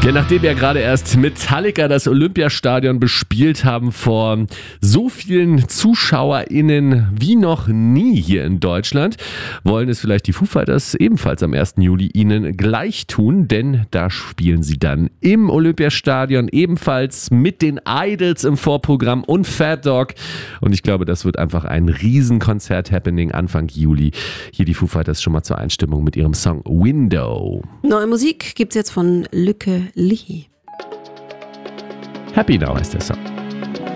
Ja, nachdem ja gerade erst Metallica das Olympiastadion bespielt haben vor so vielen ZuschauerInnen wie noch nie hier in Deutschland, wollen es vielleicht die Foo Fighters ebenfalls am 1. Juli ihnen gleich tun, denn da spielen sie dann im Olympiastadion ebenfalls mit den Idols im Vorprogramm und Fat Dog. Und ich glaube, das wird einfach ein Riesenkonzert-Happening Anfang Juli. Hier die Foo Fighters schon mal zur Einstimmung mit ihrem Song Window. Neue Musik gibt's jetzt von Lücke Lee. Happy Now heißt der Song.